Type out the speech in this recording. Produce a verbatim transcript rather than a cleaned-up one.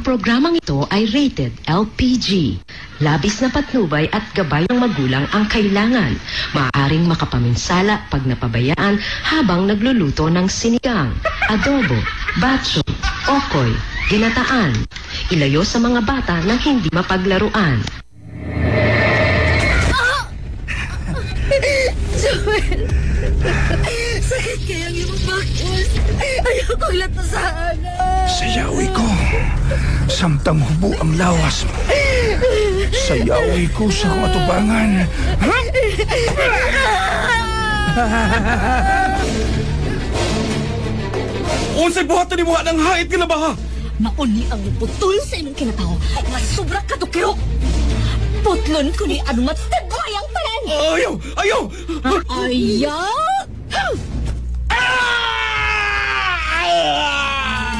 programang ito ay rated L P G. Labis na patnubay at gabay ng magulang ang kailangan. Maaaring makapaminsala pag napabayaan habang nagluluto ng sinigang, adobo, batso, okoy, ginataan. Ilayo sa mga bata nang hindi mapaglaruan. Joel, sakit kaya ang iyong bakos. Ayaw kong latasaan. Sayawi ko. Samtang hubo ang lawas mo. Sayawi ko sa katubangan. Unsay buhatan ni mo ng hait ka na ba ha? Mauni ang putol sa imong kinatao. Nga sobra ka to kiro. Putlon ko ni ano matagway ang tanan. Ayaw! Ayaw! Ayaw! Ah!